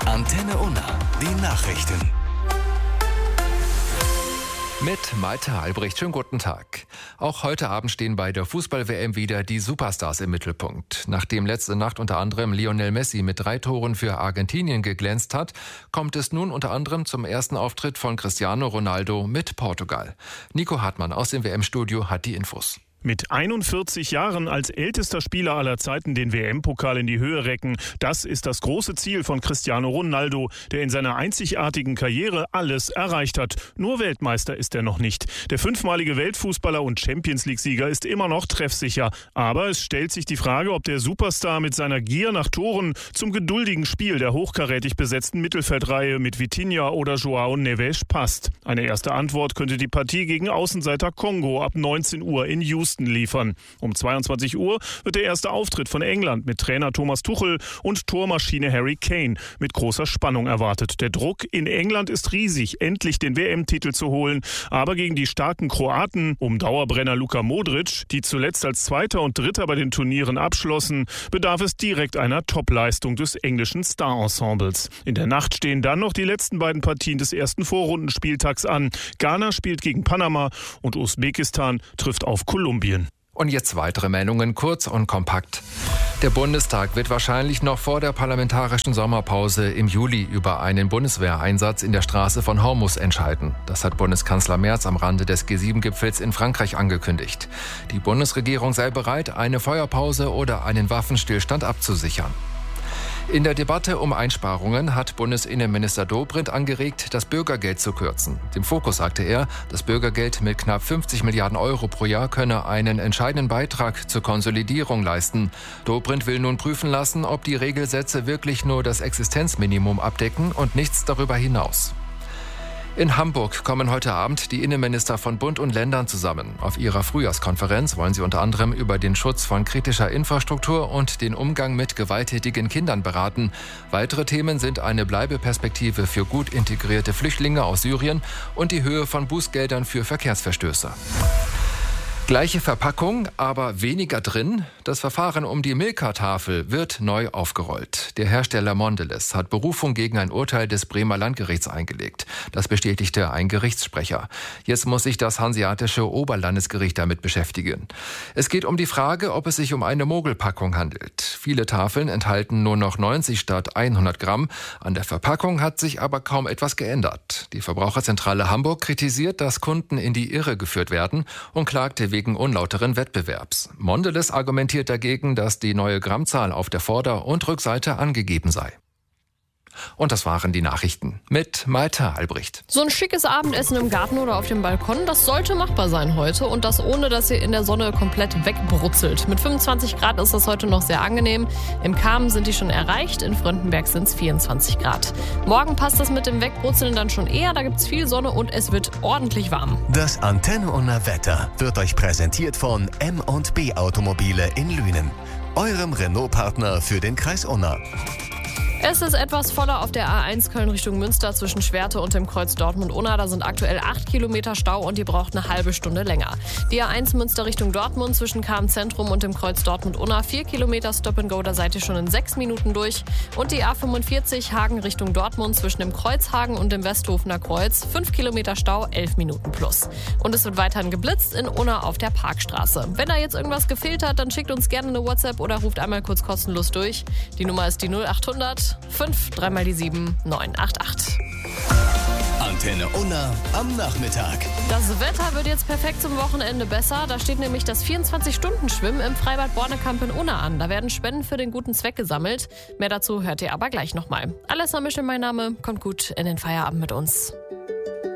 Antenne Unna, die Nachrichten. Mit Malte Albrecht, schönen guten Tag. Auch heute Abend stehen bei der Fußball-WM wieder die Superstars im Mittelpunkt. Nachdem letzte Nacht unter anderem Lionel Messi mit 3 Toren für Argentinien geglänzt hat, kommt es nun unter anderem zum ersten Auftritt von Cristiano Ronaldo mit Portugal. Nico Hartmann aus dem WM-Studio hat die Infos. Mit 41 Jahren als ältester Spieler aller Zeiten den WM-Pokal in die Höhe recken, das ist das große Ziel von Cristiano Ronaldo, der in seiner einzigartigen Karriere alles erreicht hat. Nur Weltmeister ist er noch nicht. Der 5-malige Weltfußballer und Champions-League-Sieger ist immer noch treffsicher. Aber es stellt sich die Frage, ob der Superstar mit seiner Gier nach Toren zum geduldigen Spiel der hochkarätig besetzten Mittelfeldreihe mit Vitinha oder João Neves passt. Eine erste Antwort könnte die Partie gegen Außenseiter Kongo ab 19 Uhr in Houston liefern. Um 22 Uhr wird der erste Auftritt von England mit Trainer Thomas Tuchel und Tormaschine Harry Kane mit großer Spannung erwartet. Der Druck in England ist riesig, endlich den WM-Titel zu holen. Aber gegen die starken Kroaten um Dauerbrenner Luka Modric, die zuletzt als Zweiter und Dritter bei den Turnieren abschlossen, bedarf es direkt einer Topleistung des englischen Star-Ensembles. In der Nacht stehen dann noch die letzten beiden Partien des ersten Vorrundenspieltags an. Ghana spielt gegen Panama und Usbekistan trifft auf Kolumbien. Und jetzt weitere Meldungen, kurz und kompakt. Der Bundestag wird wahrscheinlich noch vor der parlamentarischen Sommerpause im Juli über einen Bundeswehreinsatz in der Straße von Hormuz entscheiden. Das hat Bundeskanzler Merz am Rande des G7-Gipfels in Frankreich angekündigt. Die Bundesregierung sei bereit, eine Feuerpause oder einen Waffenstillstand abzusichern. In der Debatte um Einsparungen hat Bundesinnenminister Dobrindt angeregt, das Bürgergeld zu kürzen. Dem Fokus sagte er, das Bürgergeld mit knapp 50 Milliarden Euro pro Jahr könne einen entscheidenden Beitrag zur Konsolidierung leisten. Dobrindt will nun prüfen lassen, ob die Regelsätze wirklich nur das Existenzminimum abdecken und nichts darüber hinaus. In Hamburg kommen heute Abend die Innenminister von Bund und Ländern zusammen. Auf ihrer Frühjahrskonferenz wollen sie unter anderem über den Schutz von kritischer Infrastruktur und den Umgang mit gewalttätigen Kindern beraten. Weitere Themen sind eine Bleibeperspektive für gut integrierte Flüchtlinge aus Syrien und die Höhe von Bußgeldern für Verkehrsverstöße. Gleiche Verpackung, aber weniger drin. Das Verfahren um die Milka-Tafel wird neu aufgerollt. Der Hersteller Mondelez hat Berufung gegen ein Urteil des Bremer Landgerichts eingelegt. Das bestätigte ein Gerichtssprecher. Jetzt muss sich das Hanseatische Oberlandesgericht damit beschäftigen. Es geht um die Frage, ob es sich um eine Mogelpackung handelt. Viele Tafeln enthalten nur noch 90 statt 100 Gramm. An der Verpackung hat sich aber kaum etwas geändert. Die Verbraucherzentrale Hamburg kritisiert, dass Kunden in die Irre geführt werden und klagte wegen unlauteren Wettbewerbs. Mondelez argumentiert dagegen, dass die neue Grammzahl auf der Vorder- und Rückseite angegeben sei. Und das waren die Nachrichten mit Malte Albrecht. So ein schickes Abendessen im Garten oder auf dem Balkon, das sollte machbar sein heute. Und das ohne, dass ihr in der Sonne komplett wegbrutzelt. Mit 25 Grad ist das heute noch sehr angenehm. Im Kamen sind die schon erreicht, in Fröndenberg sind es 24 Grad. Morgen passt das mit dem Wegbrutzeln dann schon eher. Da gibt es viel Sonne und es wird ordentlich warm. Das Antenne Unna Wetter wird euch präsentiert von M&B Automobile in Lünen. Eurem Renault-Partner für den Kreis Unna. Es ist etwas voller auf der A1 Köln Richtung Münster zwischen Schwerte und dem Kreuz Dortmund-Unna. Da sind aktuell 8 Kilometer Stau und ihr braucht eine halbe Stunde länger. Die A1 Münster Richtung Dortmund zwischen KM-Zentrum und dem Kreuz Dortmund-Unna 4 Kilometer Stop-and-Go, da seid ihr schon in 6 Minuten durch. Und die A45 Hagen Richtung Dortmund zwischen dem Kreuzhagen und dem Westhofener Kreuz 5 Kilometer Stau, 11 Minuten plus. Und es wird weiterhin geblitzt in Unna auf der Parkstraße. Wenn da jetzt irgendwas gefehlt hat, dann schickt uns gerne eine WhatsApp oder ruft einmal kurz kostenlos durch. Die Nummer ist die 0800 5 3 mal die 7 988. Antenne Unna am Nachmittag. Das Wetter wird jetzt perfekt zum Wochenende besser. Da steht nämlich das 24-Stunden-Schwimmen im Freibad Bornekamp in Unna an. Da werden Spenden für den guten Zweck gesammelt. Mehr dazu hört ihr aber gleich nochmal. Alessa Mischel, mein Name. Kommt gut in den Feierabend mit uns.